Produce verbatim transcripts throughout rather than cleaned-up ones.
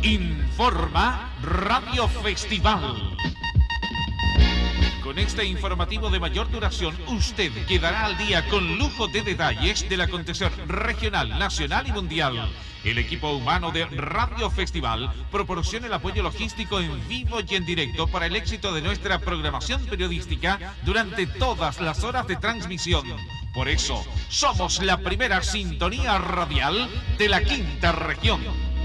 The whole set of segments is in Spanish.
Informa Radio Festival. Con este informativo de mayor duración, usted quedará al día con lujo de detalles del acontecer regional, nacional y mundial. El equipo humano de Radio Festival proporciona el apoyo logístico en vivo y en directo para el éxito de nuestra programación periodística durante todas las horas de transmisión. Por eso, somos la primera sintonía radial de la quinta región.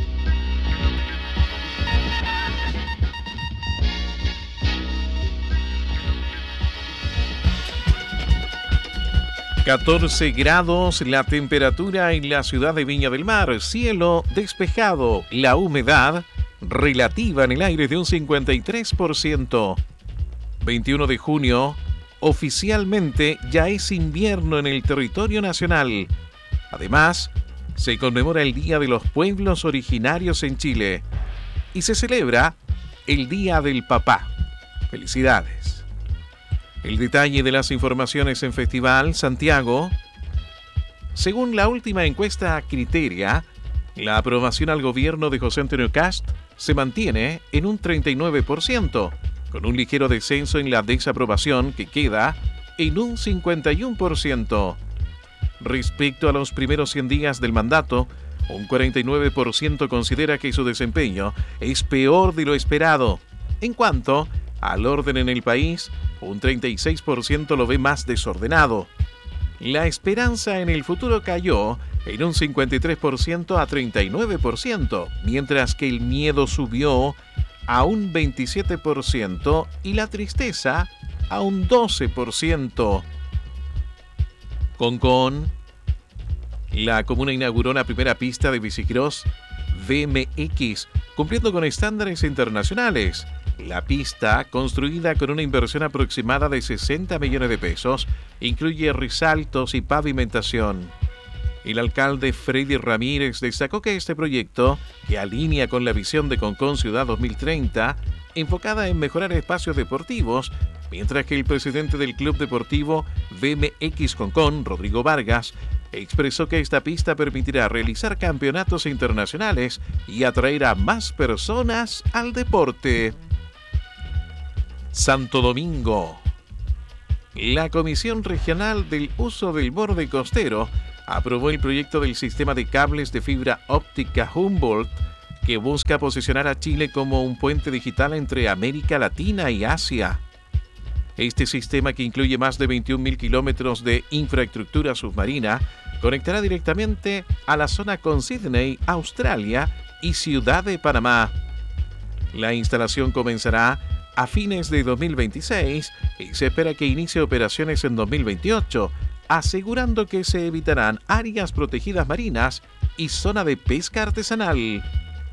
catorce grados la temperatura en la ciudad de Viña del Mar, cielo despejado, la humedad relativa en el aire de un cincuenta y tres por ciento. veintiuno de junio, oficialmente ya es invierno en el territorio nacional. Además, se conmemora el Día de los Pueblos Originarios en Chile y se celebra el Día del Papá. Felicidades. El detalle de las informaciones en Festival Santiago. Según la última encuesta Criteria, la aprobación al gobierno de José Antonio Kast se mantiene en un treinta y nueve por ciento, con un ligero descenso en la desaprobación que queda en un cincuenta y uno por ciento. Respecto a los primeros cien días del mandato, un cuarenta y nueve por ciento considera que su desempeño es peor de lo esperado. En cuanto al orden en el país, un treinta y seis por ciento lo ve más desordenado. La esperanza en el futuro cayó en un cincuenta y tres por ciento a treinta y nueve por ciento, mientras que el miedo subió a un veintisiete por ciento y la tristeza a un doce por ciento. Concón. La comuna inauguró la primera pista de bicicross B M X, cumpliendo con estándares internacionales. La pista, construida con una inversión aproximada de sesenta millones de pesos, incluye resaltos y pavimentación. El alcalde Freddy Ramírez destacó que este proyecto, que alinea con la visión de Concón Ciudad dos mil treinta, enfocada en mejorar espacios deportivos, mientras que el presidente del Club Deportivo B M X Concón, Rodrigo Vargas, expresó que esta pista permitirá realizar campeonatos internacionales y atraer a más personas al deporte. Santo Domingo. La Comisión Regional del Uso del Borde Costero aprobó el proyecto del sistema de cables de fibra óptica Humboldt, que busca posicionar a Chile como un puente digital entre América Latina y Asia. Este sistema, que incluye más de veintiún mil kilómetros de infraestructura submarina, conectará directamente a la zona con Sídney, Australia y Ciudad de Panamá. La instalación comenzará a fines de dos mil veintiséis y se espera que inicie operaciones en dos mil veintiocho, asegurando que se evitarán áreas protegidas marinas y zona de pesca artesanal.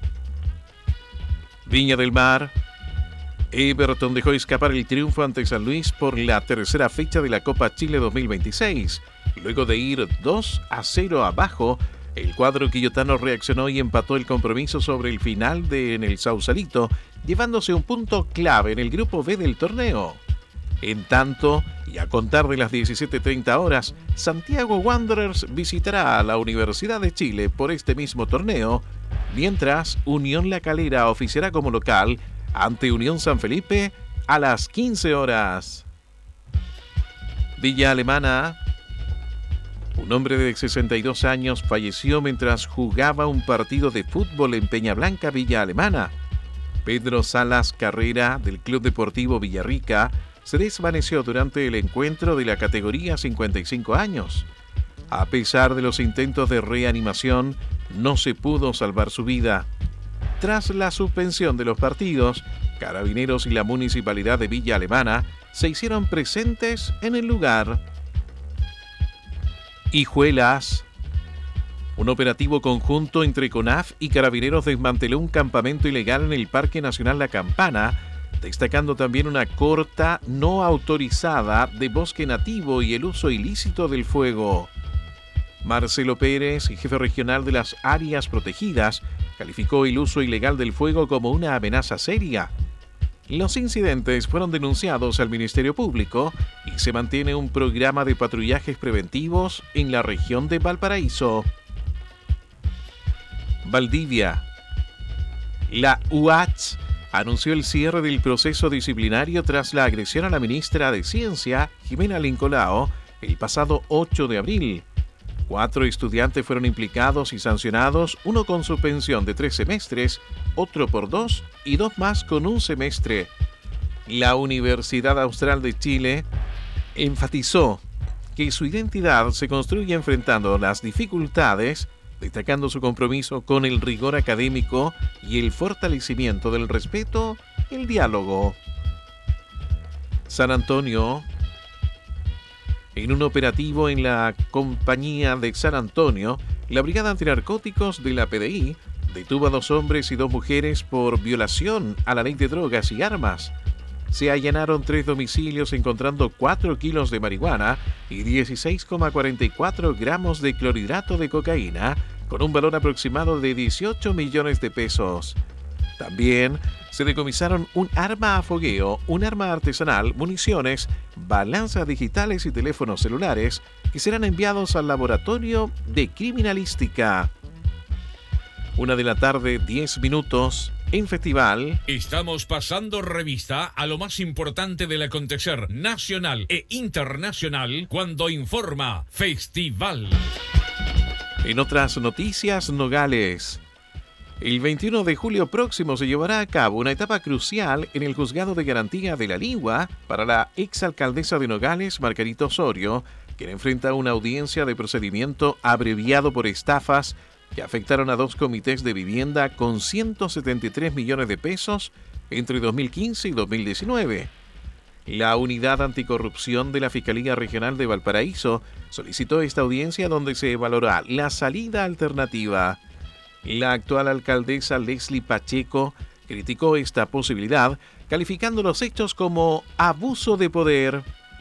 Viña del Mar. Everton dejó escapar el triunfo ante San Luis por la tercera fecha de la Copa Chile dos mil veintiséis. Luego de ir dos a cero abajo, el cuadro quillotano reaccionó y empató el compromiso sobre el final de en el Sausalito, llevándose un punto clave en el grupo B del torneo. En tanto, y a contar de las diecisiete treinta horas, Santiago Wanderers visitará a la Universidad de Chile por este mismo torneo, mientras Unión La Calera oficiará como local ante Unión San Felipe a las quince horas. Villa Alemana. Un hombre de sesenta y dos años falleció mientras jugaba un partido de fútbol en Peñablanca, Villa Alemana. Pedro Salas Carrera, del Club Deportivo Villarrica, se desvaneció durante el encuentro de la categoría cincuenta y cinco años. A pesar de los intentos de reanimación, no se pudo salvar su vida. Tras la suspensión de los partidos, Carabineros y la Municipalidad de Villa Alemana se hicieron presentes en el lugar. Hijuelas. Un operativo conjunto entre CONAF y Carabineros desmanteló un campamento ilegal en el Parque Nacional La Campana, destacando también una corta no autorizada de bosque nativo y el uso ilícito del fuego. Marcelo Pérez, jefe regional de las áreas protegidas, calificó el uso ilegal del fuego como una amenaza seria. Los incidentes fueron denunciados al Ministerio Público y se mantiene un programa de patrullajes preventivos en la región de Valparaíso. Valdivia. La U A C H anunció el cierre del proceso disciplinario tras la agresión a la ministra de Ciencia, Jimena Lincolao, el pasado ocho de abril. Cuatro estudiantes fueron implicados y sancionados, uno con suspensión de tres semestres, otro por dos y dos más con un semestre. La Universidad Austral de Chile enfatizó que su identidad se construye enfrentando las dificultades, destacando su compromiso con el rigor académico y el fortalecimiento del respeto y el diálogo. San Antonio. En un operativo en la compañía de San Antonio, la Brigada Antinarcóticos de la P D I detuvo a dos hombres y dos mujeres por violación a la ley de drogas y armas. Se allanaron tres domicilios encontrando cuatro kilos de marihuana y dieciséis coma cuarenta y cuatro gramos de clorhidrato de cocaína, con un valor aproximado de dieciocho millones de pesos. También se decomisaron un arma a fogueo, un arma artesanal, municiones, balanzas digitales y teléfonos celulares que serán enviados al laboratorio de criminalística. Una de la tarde, diez minutos, en Festival. Estamos pasando revista a lo más importante del acontecer nacional e internacional cuando informa Festival. En otras noticias, Nogales. El veintiuno de julio próximo se llevará a cabo una etapa crucial en el Juzgado de Garantía de la Lengua para la exalcaldesa de Nogales, Margarita Osorio, quien enfrenta una audiencia de procedimiento abreviado por estafas que afectaron a dos comités de vivienda con ciento setenta y tres millones de pesos entre dos mil quince y dos mil diecinueve. La Unidad Anticorrupción de la Fiscalía Regional de Valparaíso solicitó esta audiencia donde se evaluará la salida alternativa. La actual alcaldesa Leslie Pacheco criticó esta posibilidad, calificando los hechos como abuso de poder.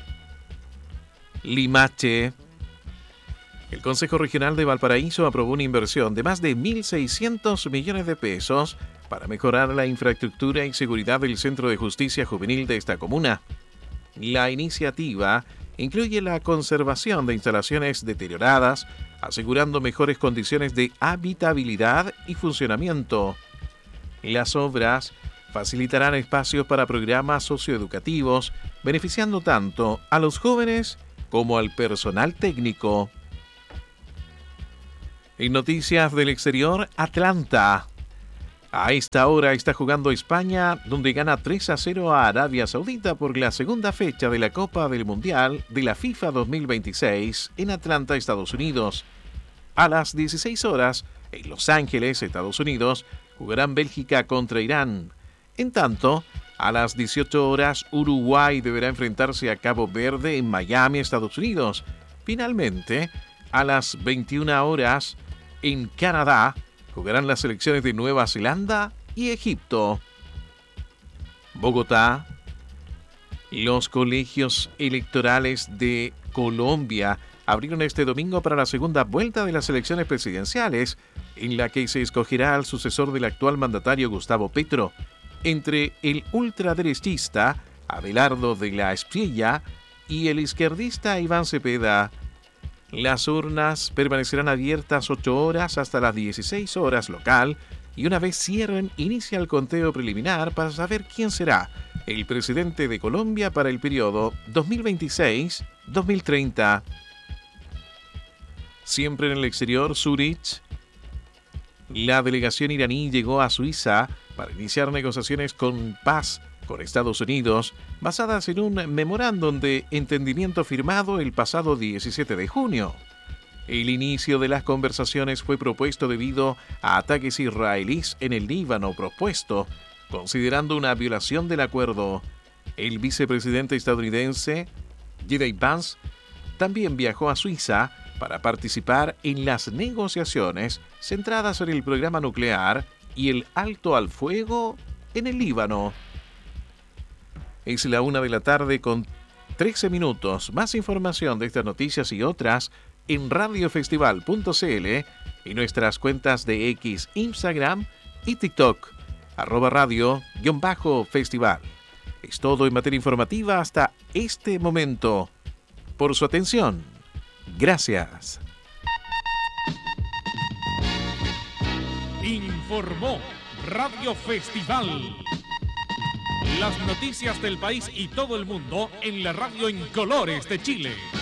Limache. El Consejo Regional de Valparaíso aprobó una inversión de más de mil seiscientos millones de pesos para mejorar la infraestructura y seguridad del Centro de Justicia Juvenil de esta comuna. La iniciativa incluye la conservación de instalaciones deterioradas, asegurando mejores condiciones de habitabilidad y funcionamiento. Las obras facilitarán espacios para programas socioeducativos, beneficiando tanto a los jóvenes como al personal técnico. En noticias del exterior, Atlanta. A esta hora está jugando España, donde gana tres a cero a Arabia Saudita por la segunda fecha de la Copa del Mundial de la FIFA dos mil veintiséis en Atlanta, Estados Unidos. A las dieciséis horas, en Los Ángeles, Estados Unidos, jugarán Bélgica contra Irán. En tanto, a las dieciocho horas, Uruguay deberá enfrentarse a Cabo Verde en Miami, Estados Unidos. Finalmente, a las veintiuna horas, en Canadá, jugarán las selecciones de Nueva Zelanda y Egipto. Bogotá. Los colegios electorales de Colombia abrieron este domingo para la segunda vuelta de las elecciones presidenciales, en la que se escogerá al sucesor del actual mandatario Gustavo Petro, entre el ultraderechista Abelardo de la Espriella y el izquierdista Iván Cepeda. Las urnas permanecerán abiertas ocho horas hasta las dieciséis horas local y una vez cierren inicia el conteo preliminar para saber quién será el presidente de Colombia para el periodo dos mil veintiséis a dos mil treinta. Siempre en el exterior, Zurich. La delegación iraní llegó a Suiza para iniciar negociaciones con paz con Estados Unidos, basadas en un memorándum de entendimiento firmado el pasado diecisiete de junio. El inicio de las conversaciones fue propuesto debido a ataques israelíes en el Líbano propuesto, considerando una violación del acuerdo. El vicepresidente estadounidense, J D Vance, también viajó a Suiza para participar en las negociaciones centradas en el programa nuclear y el alto al fuego en el Líbano. Es la una de la tarde con trece minutos. Más información de estas noticias y otras en radiofestival punto c l y nuestras cuentas de X, Instagram y TikTok, arroba radio-festival. Es todo en materia informativa hasta este momento. Por su atención, gracias. Informó Radio Festival. Las noticias del país y todo el mundo en la radio en colores de Chile.